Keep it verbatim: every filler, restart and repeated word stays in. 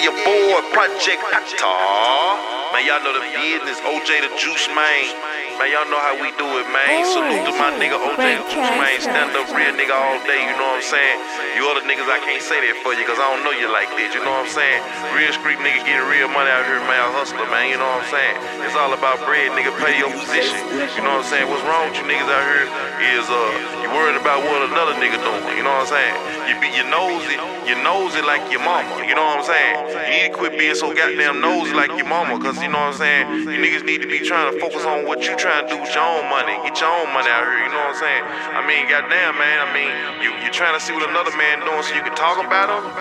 your boy, Project Tar. Man, y'all know the business, O J the Juice Man. Man, y'all know how we do it, man. Salute to my nigga O J the Juice Man. Stand up real nigga all day, you know what I'm saying? You other niggas, I can't say that for you, cause I don't know you like that, you know what I'm saying? Real street nigga getting real money out here, man. Hustler, man, you know what I'm saying? It's all about bread, nigga. Pay your position. You know what I'm saying? What's wrong with you niggas out here is, uh, you worried about what another nigga doing, you know what I'm saying? You be your nosy, you nosy like your mama, you know what I'm saying? You need to quit being so goddamn nosy like your mama, cause you know what I'm saying? You niggas need to be trying to focus on what you trying to do with your own money, get your own money out here, you know what I'm saying? I mean, goddamn, man, I mean, you, you trying to see what another man doing so you can talk about him?